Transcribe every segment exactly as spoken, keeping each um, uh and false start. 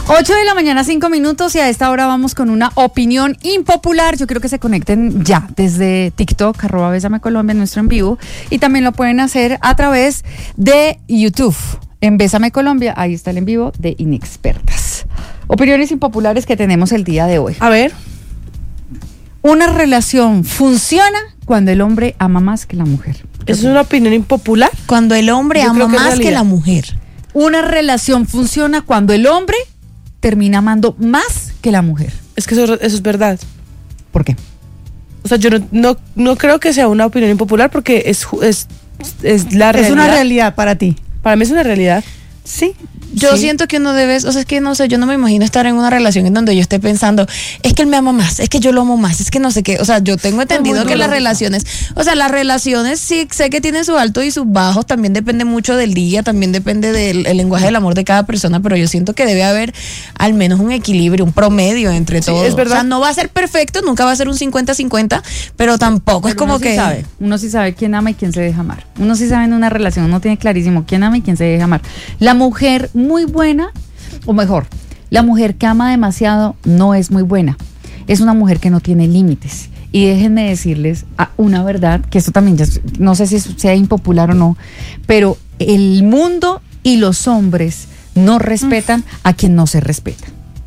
ocho de la mañana, cinco minutos, y a esta hora vamos con una opinión impopular. Yo quiero que se conecten ya desde TikTok, arroba Bésame Colombia, en nuestro en vivo, y también lo pueden hacer a través de YouTube. En Bésame Colombia, ahí está el en vivo de Inexpertas. Opiniones impopulares que tenemos el día de hoy. A ver. Una relación funciona cuando el hombre ama más que la mujer. ¿Es una opinión impopular? Cuando el hombre Yo ama creo que es más que realidad. la mujer. Una relación funciona cuando el hombre termina amando más que la mujer. Es que eso, eso es verdad. ¿Por qué? O sea, yo no, no, no creo que sea una opinión impopular porque es, ju- es, es la realidad. Es una realidad para ti. Para mí es una realidad. Sí. Yo Sí. siento que uno debe, o sea, es que no sé, yo no me imagino estar en una relación en donde yo esté pensando, es que él me ama más, es que yo lo amo más, es que no sé qué, o sea, yo tengo entendido que las relaciones, o sea, las relaciones sí sé que tienen sus altos y sus bajos, también depende mucho del día, también depende del el lenguaje del amor de cada persona, pero yo siento que debe haber al menos un equilibrio, un promedio entre Sí, todos. es verdad. O sea, no va a ser perfecto, nunca va a ser un cincuenta cincuenta, pero tampoco es Pero como uno sí que sabe, uno sí sabe quién ama y quién se deja amar. Uno sí sabe en una relación, uno tiene clarísimo quién ama y quién se deja amar. La mujer muy buena, o mejor, la mujer que ama demasiado no es muy buena. Es una mujer que no tiene límites. Y déjenme decirles ah, una verdad, que esto también ya es- no sé si sea impopular o no, pero el mundo y los hombres no respetan a quien no se respeta.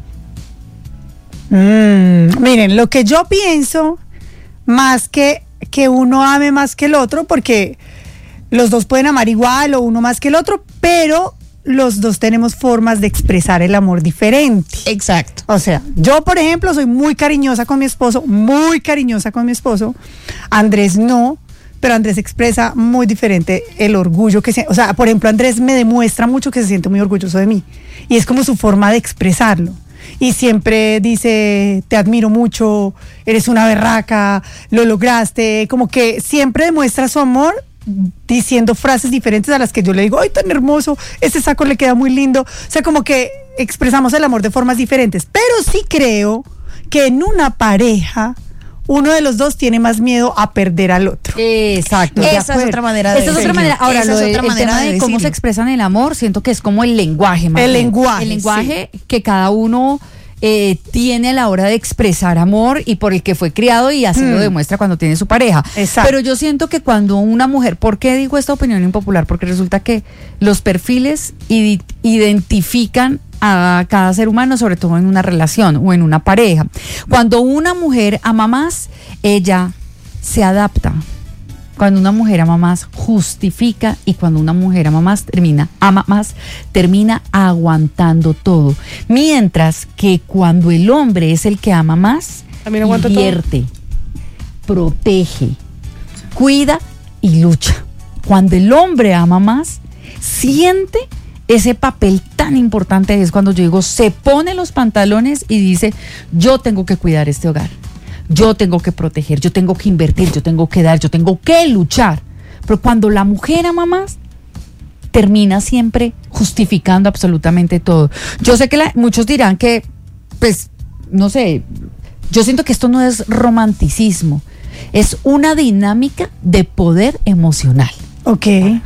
Mm, miren, lo que yo pienso, más que que uno ame más que el otro, porque los dos pueden amar igual o uno más que el otro, pero los dos tenemos formas de expresar el amor diferente. exacto. O sea, yo, por ejemplo, soy muy cariñosa con mi esposo, muy cariñosa con mi esposo. Andrés no, pero Andrés expresa muy diferente el orgullo que se... O sea, por ejemplo, Andrés me demuestra mucho que se siente muy orgulloso de mí. Y es como su forma de expresarlo. Y siempre dice, te admiro mucho, eres una berraca, lo lograste. Como que siempre demuestra su amor diciendo frases diferentes a las que yo le digo, ay, tan hermoso, ese saco le queda muy lindo. O sea, como que expresamos el amor de formas diferentes. Pero sí creo que en una pareja, uno de los dos tiene más miedo a perder al otro. Exacto. de Esa es acuerdo. otra manera de Esa es otra decirlo. manera. Ahora, Esa lo es de- otra el manera tema de, cómo decirlo. se expresan el amor, siento que es como el lenguaje, más El bien. lenguaje, El lenguaje que cada uno eh, tiene a la hora de expresar amor y por el que fue criado, y así Hmm. lo demuestra cuando tiene su pareja. Exacto. Pero yo siento que cuando una mujer, ¿por qué digo esta opinión impopular? Porque resulta que los perfiles id- identifican a cada ser humano, sobre todo en una relación o en una pareja. Cuando una mujer ama más, ella se adapta. Cuando una mujer ama más, justifica, y cuando una mujer ama más, termina, ama más, termina aguantando todo. Mientras que cuando el hombre es el que ama más, También aguanta todo. invierte, protege, cuida y lucha. Cuando el hombre ama más, siente ese papel tan importante. Es cuando yo digo, se pone los pantalones y dice, yo tengo que cuidar este hogar, yo tengo que proteger, yo tengo que invertir, yo tengo que dar, yo tengo que luchar. Pero cuando la mujer ama más, termina siempre justificando absolutamente todo. Yo sé que la- muchos dirán que, pues, no sé, yo siento que esto no es romanticismo, es una dinámica de poder emocional. Ok,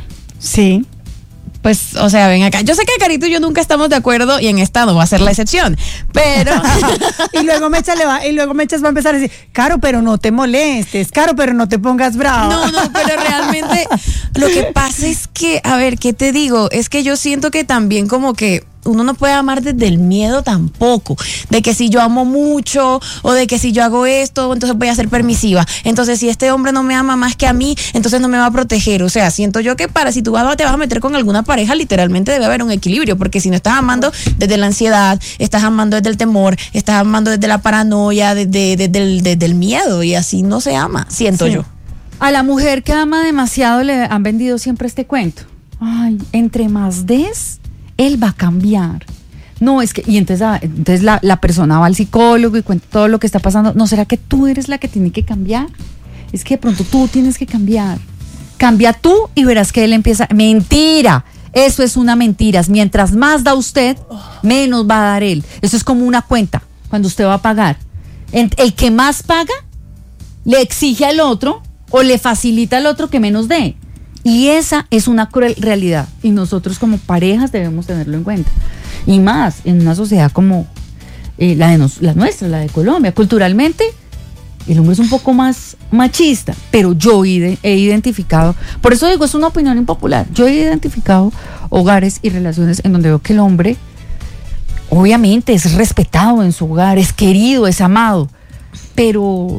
sí. Pues, o sea, ven acá. Yo sé que Carito y yo nunca estamos de acuerdo y en esta no va a ser la excepción, pero... y luego Mecha le va, y luego Mechas va a empezar a decir, Caro, pero no te molestes, Caro, pero no te pongas bravo. No, no, pero realmente lo que pasa es que, a ver, ¿qué te digo? Es que yo siento que también como que uno no puede amar desde el miedo tampoco, de que si yo amo mucho o de que si yo hago esto, entonces voy a ser permisiva. Entonces, si este hombre no me ama más que a mí, entonces no me va a proteger. O sea, siento yo que para si tú vas, te vas a meter con alguna pareja, literalmente debe haber un equilibrio, porque si no estás amando desde la ansiedad, estás amando desde el temor, estás amando desde la paranoia, desde, desde, el, desde el miedo, y así no se ama, siento Sí. yo. A la mujer que ama demasiado le han vendido siempre este cuento. Ay, entre más des, él va a cambiar. No, es que, y entonces, ah, entonces la, la persona va al psicólogo y cuenta todo lo que está pasando. ¿No será que tú eres la que tiene que cambiar? Es que de pronto tú tienes que cambiar. Cambia tú y verás que él empieza. Mentira. Eso es una mentira. Mientras más da usted, menos va a dar él. Eso es como una cuenta cuando usted va a pagar. El, el que más paga le exige al otro o le facilita al otro que menos dé. Y esa es una cruel realidad. Y nosotros como parejas debemos tenerlo en cuenta. Y más en una sociedad como eh, la, de nos, la nuestra, la de Colombia. Culturalmente, el hombre es un poco más machista, pero yo he, he identificado, por eso digo, es una opinión impopular, yo he identificado hogares y relaciones en donde veo que el hombre obviamente es respetado en su hogar, es querido, es amado, pero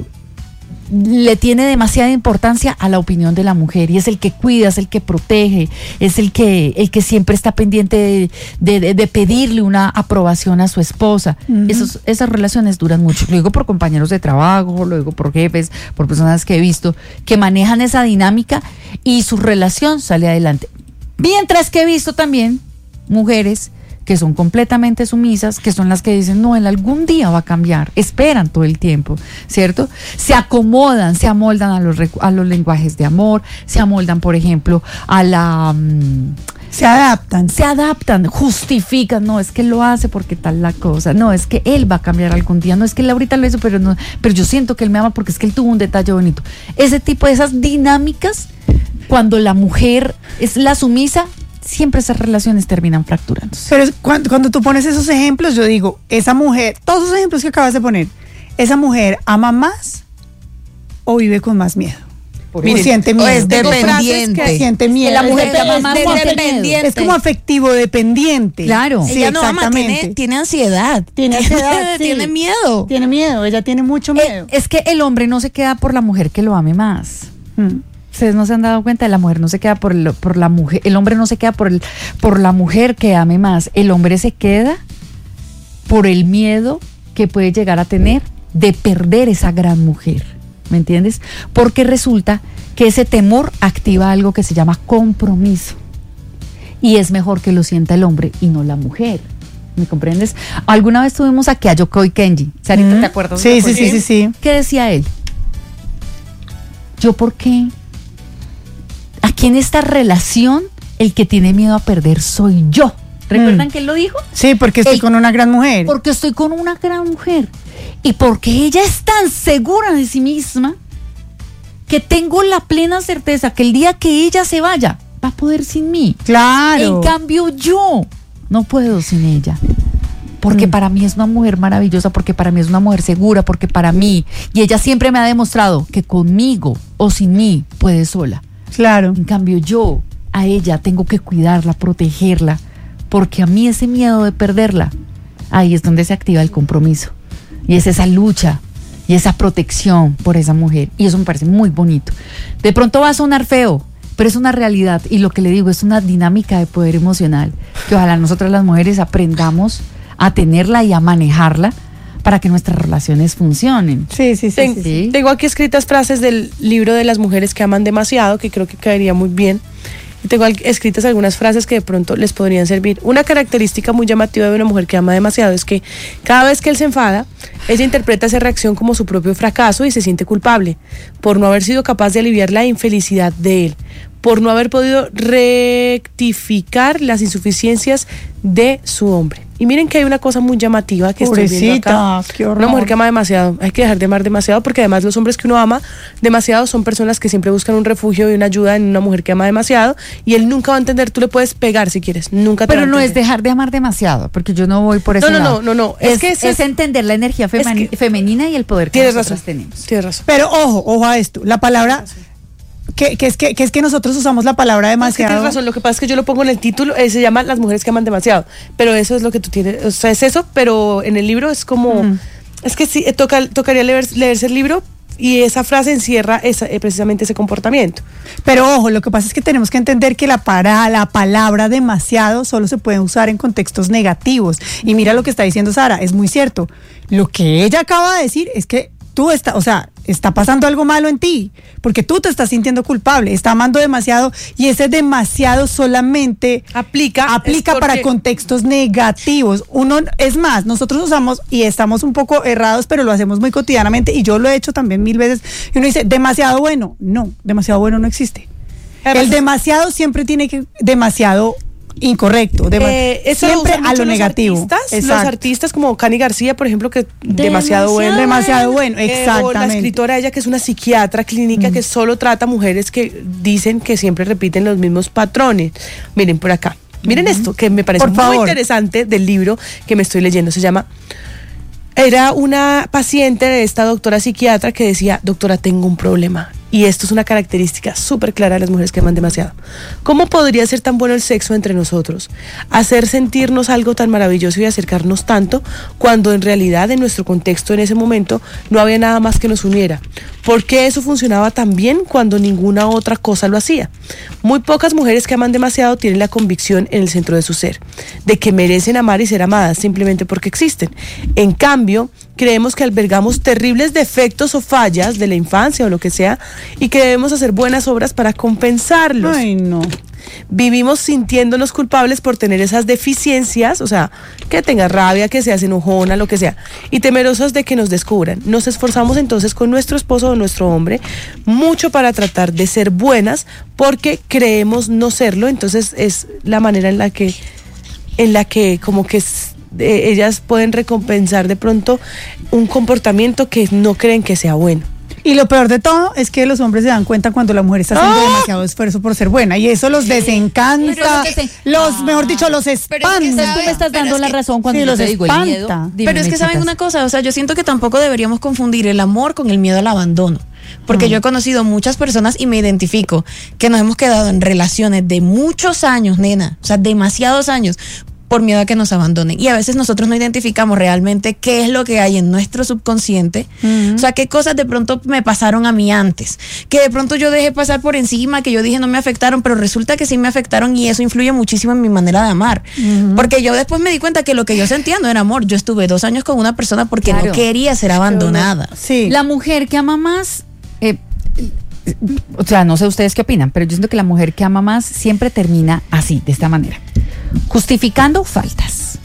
le tiene demasiada importancia a la opinión de la mujer y es el que cuida, es el que protege, es el que, el que siempre está pendiente de, de, de, de pedirle una aprobación a su esposa. Uh-huh. Esos, esas relaciones duran mucho. Lo digo por compañeros de trabajo, lo digo por jefes, por personas que he visto que manejan esa dinámica y su relación sale adelante. Mientras que he visto también mujeres que son completamente sumisas, que son las que dicen, no, él algún día va a cambiar, esperan todo el tiempo, ¿cierto? Se acomodan, se amoldan a los, a los lenguajes de amor, se amoldan, por ejemplo, a la... Um, se adaptan. Se adaptan, justifican, no, es que él lo hace porque tal la cosa, no, es que él va a cambiar algún día, no, es que él ahorita lo hizo, pero, no, pero yo siento que él me ama porque es que él tuvo un detalle bonito. Ese tipo de esas dinámicas, cuando la mujer es la sumisa, siempre esas relaciones terminan fracturándose. Pero cuando, cuando tú pones esos ejemplos, yo digo, esa mujer, todos esos ejemplos que acabas de poner, ¿esa mujer ama más o vive con más miedo? O Miren, siente miedo. O es dependiente. Que siente miedo. La mujer que ama más es o siente dependiente. Es como afectivo dependiente. Claro. Sí, ella no ama, exactamente. tiene, tiene ansiedad. Tiene ansiedad, sí. Tiene miedo. Tiene miedo, ella tiene mucho miedo. Eh, es que el hombre no se queda por la mujer que lo ame más. Mm. Ustedes no se han dado cuenta, la mujer no se queda por, el, por la mujer, el hombre no se queda por, el, por la mujer que ame más, el hombre se queda por el miedo que puede llegar a tener de perder esa gran mujer, ¿me entiendes? Porque resulta que ese temor activa algo que se llama compromiso y es mejor que lo sienta el hombre y no la mujer, ¿me comprendes? Alguna vez tuvimos aquí a Yokoi Kenji, Sarita, Mm. ¿te acuerdas? Sí, sí, sí, sí, sí. ¿Qué decía él? ¿Yo por qué? Aquí en esta relación, el que tiene miedo a perder soy yo. ¿Recuerdan mm. que él lo dijo? Sí, porque estoy el, con una gran mujer. Porque estoy con una gran mujer. Y porque ella es tan segura de sí misma que tengo la plena certeza que el día que ella se vaya, va a poder sin mí. Claro. En cambio, yo no puedo sin ella. Porque mm. para mí es una mujer maravillosa, porque para mí es una mujer segura, porque para mí, y ella siempre me ha demostrado que conmigo o sin mí puede sola. Claro. En cambio yo a ella tengo que cuidarla, protegerla, porque a mí ese miedo de perderla, ahí es donde se activa el compromiso. Y es esa lucha y esa protección por esa mujer. Y eso me parece muy bonito. De pronto va a sonar feo, pero es una realidad. Y lo que le digo es una dinámica de poder emocional, que ojalá nosotras las mujeres aprendamos a tenerla y a manejarla para que nuestras relaciones funcionen. Sí, sí, sí, Ten, sí, sí. Tengo aquí escritas frases del libro de las mujeres que aman demasiado, que creo que caería muy bien. Y tengo escritas algunas frases que de pronto les podrían servir. Una característica muy llamativa de una mujer que ama demasiado es que cada vez que él se enfada, ella interpreta esa reacción como su propio fracaso y se siente culpable por no haber sido capaz de aliviar la infelicidad de él, por no haber podido rectificar las insuficiencias de su hombre. Y miren que hay una cosa muy llamativa que Pobrecita, estoy viendo acá. qué horror. Una mujer que ama demasiado. Hay que dejar de amar demasiado porque además los hombres que uno ama demasiado son personas que siempre buscan un refugio y una ayuda en una mujer que ama demasiado y él nunca va a entender. Tú le puedes pegar si quieres, nunca te Pero va a no es entender. dejar de amar demasiado, porque yo no voy por ese No, no, lado. no, no, no. Es, Es que es, ese es- entender la energía femeni- Es que- femenina y el poder que Tienes nosotras razón. tenemos. Tienes razón. Pero ojo, ojo a esto. La palabra, que, que, es que, que es que nosotros usamos la palabra No, es que demasiado. tienes razón, lo que pasa es que yo lo pongo en el título, eh, se llama Las mujeres que aman demasiado, pero eso es lo que tú tienes, o sea, es eso, pero en el libro es como, Mm. es que sí, eh, toca, tocaría leer, leerse el libro y esa frase encierra esa, eh, precisamente ese comportamiento. Pero ojo, lo que pasa es que tenemos que entender que la, para, la palabra demasiado solo se puede usar en contextos negativos. Y mira lo que está diciendo Sara, es muy cierto. Lo que ella acaba de decir es que tú estás, o sea, está pasando algo malo en ti, porque tú te estás sintiendo culpable, está amando demasiado y ese demasiado solamente Aplica. aplica es para porque- contextos negativos. Uno, es más, nosotros usamos y estamos un poco errados, pero lo hacemos muy cotidianamente y yo lo he hecho también mil veces. Y uno dice, demasiado bueno. No, demasiado bueno no existe. Además, El demasiado siempre tiene que, demasiado incorrecto, dema- Eh, eso lo siempre usan a mucho lo los negativo. Artistas, los Exacto. artistas como Cani García, por ejemplo, que demasiado, Demasiado bueno. Demasiado bueno, Eh, o la exactamente. escritora ella que es una psiquiatra clínica que solo trata mujeres que dicen que siempre repiten los mismos patrones. Miren por acá. Miren esto, que me parece Por muy favor. interesante del libro que me estoy leyendo. Se llama... Era una paciente de esta doctora psiquiatra que decía, doctora, tengo un problema. Y esto es una característica súper clara de las mujeres que aman demasiado. ¿Cómo podría ser tan bueno el sexo entre nosotros? Hacer sentirnos algo tan maravilloso y acercarnos tanto cuando en realidad en nuestro contexto en ese momento no había nada más que nos uniera. ¿Por qué eso funcionaba tan bien cuando ninguna otra cosa lo hacía? Muy pocas mujeres que aman demasiado tienen la convicción en el centro de su ser, de que merecen amar y ser amadas simplemente porque existen. En cambio, creemos que albergamos terribles defectos o fallas de la infancia o lo que sea y que debemos hacer buenas obras para compensarlos. Ay, no. Vivimos sintiéndonos culpables por tener esas deficiencias, o sea, que tengas rabia, que seas enojona, lo que sea, y temerosos de que nos descubran. Nos esforzamos entonces con nuestro esposo o nuestro hombre mucho para tratar de ser buenas porque creemos no serlo, entonces es la manera en la que, en la que como que eh, ellas pueden recompensar de pronto un comportamiento que no creen que sea bueno. Y lo peor de todo es que los hombres se dan cuenta cuando la mujer está haciendo demasiado esfuerzo por ser buena y eso los desencanta, Pero es que se- los, mejor dicho, los Pero es que espanta. Entonces tú me estás Pero dando es la que- razón cuando sí, yo los te digo el espanta. miedo. Dime, Pero es que saben Mechitas. una cosa, o sea, yo siento que tampoco deberíamos confundir el amor con el miedo al abandono. Porque yo he conocido muchas personas y me identifico que nos hemos quedado en relaciones de muchos años, nena, o sea, demasiados años, por miedo a que nos abandonen. Y a veces nosotros no identificamos realmente qué es lo que hay en nuestro subconsciente. Uh-huh. O sea, qué cosas de pronto me pasaron a mí antes, que de pronto yo dejé pasar por encima, que yo dije no me afectaron, pero resulta que sí me afectaron y eso influye muchísimo en mi manera de amar. Uh-huh. Porque yo después me di cuenta que lo que yo sentía no era amor. Yo estuve dos años con una persona porque claro. no quería ser abandonada. Sí. La mujer que ama más... Eh, o sea, no sé ustedes qué opinan, pero yo siento que la mujer que ama más siempre termina así, de esta manera. Justificando faltas,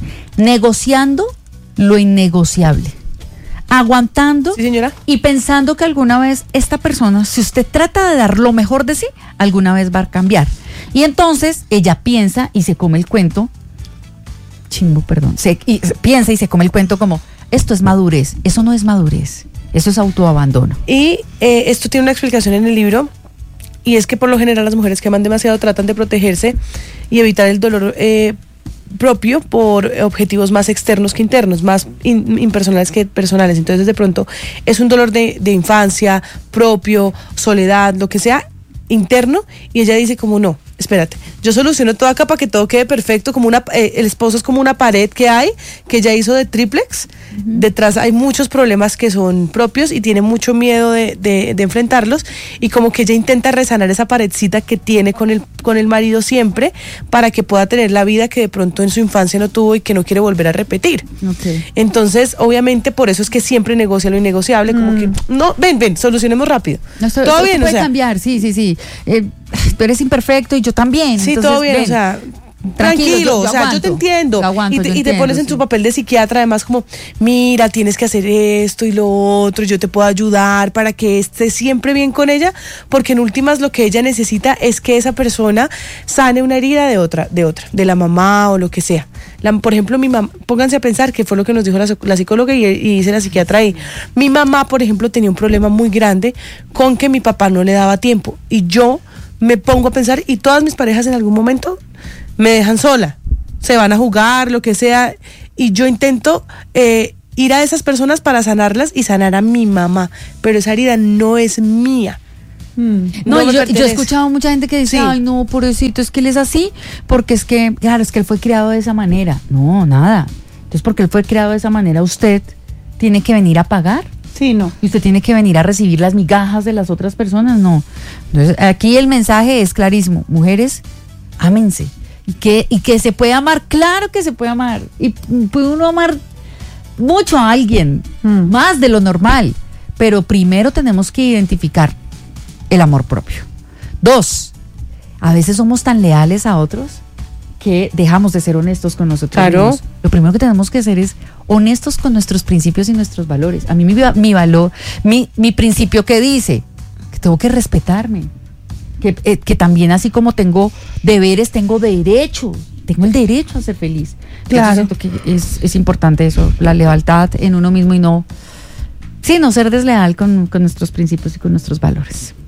negociando lo innegociable, aguantando ¿Sí, señora? y pensando que alguna vez esta persona, si usted trata de dar lo mejor de sí, alguna vez va a cambiar. Y entonces ella piensa y se come el cuento, chimbo, perdón, se, y, piensa y se come el cuento como, esto es madurez, eso no es madurez. Eso es autoabandono. Y eh, esto tiene una explicación en el libro, y es que por lo general las mujeres que aman demasiado tratan de protegerse y evitar el dolor eh, propio por objetivos más externos que internos, más in, impersonales que personales. Entonces de pronto es un dolor de, de infancia, propio, soledad, lo que sea, interno, y ella dice como no, espérate, yo soluciono todo acá para que todo quede perfecto, como una eh, el esposo es como una pared que hay, que ella hizo de triplex, uh-huh. Detrás hay muchos problemas que son propios y tiene mucho miedo de, de, de enfrentarlos, y como que ella intenta resanar esa paredcita que tiene con el, con el marido siempre, para que pueda tener la vida que de pronto en su infancia no tuvo y que no quiere volver a repetir. Okay. Entonces, obviamente, por eso es que siempre negocia lo innegociable, mm. como que, no, ven, ven, solucionemos rápido. No, esto, todo esto bien, puede o sea, cambiar, sí, sí, sí. Eh, tú eres imperfecto y yo también. Sí, entonces, todo bien, ven, o sea, tranquilo, tranquilo, yo, yo o sea, aguanto, yo te entiendo. yo aguanto, y te, yo y te entiendo, pones en sí. tu papel de psiquiatra, además, como, mira, tienes que hacer esto y lo otro, yo te puedo ayudar para que estés siempre bien con ella, porque en últimas lo que ella necesita es que esa persona sane una herida de otra, de otra, de la mamá o lo que sea. La, por ejemplo, mi mamá, pónganse a pensar que fue lo que nos dijo la, la psicóloga y, y dice la psiquiatra ahí. Mi mamá, por ejemplo, tenía un problema muy grande con que mi papá no le daba tiempo, y yo me pongo a pensar, y todas mis parejas en algún momento me dejan sola, se van a jugar, lo que sea, y yo intento eh, ir a esas personas para sanarlas y sanar a mi mamá, pero esa herida no es mía. Mm. No, no yo, yo he escuchado mucha gente que dice, sí. ay no, pobrecito, es que él es así, porque es que, claro, es que él fue criado de esa manera. No, nada. Entonces, porque él fue criado de esa manera, usted tiene que venir a pagar. Sí, no. Y usted tiene que venir a recibir las migajas de las otras personas, no. Entonces, aquí el mensaje es clarísimo. Mujeres, ámense. Y que, y que se puede amar, claro que se puede amar. Y puede uno amar mucho a alguien, mm. más de lo normal. Pero primero tenemos que identificar el amor propio. Dos, a veces somos tan leales a otros que dejamos de ser honestos con nosotros claro. mismos. Lo primero que tenemos que hacer es honestos con nuestros principios y nuestros valores. A mí mi, mi valor, mi, mi principio que dice que tengo que respetarme, que, eh, que también así como tengo deberes, tengo derechos, tengo el derecho a ser feliz. Claro. Yo siento que es, es importante eso, la lealtad en uno mismo y no, sí, no ser desleal con, con nuestros principios y con nuestros valores.